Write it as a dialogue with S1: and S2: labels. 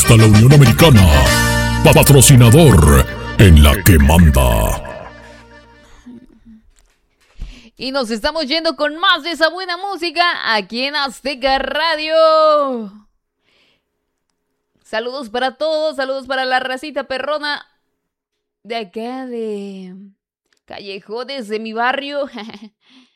S1: hasta la Unión Americana. Patrocinador en la que manda.
S2: Y nos estamos yendo con más de esa buena música aquí en Azteca Radio. Saludos para todos, saludos para la racita perrona de acá de Callejones de mi barrio.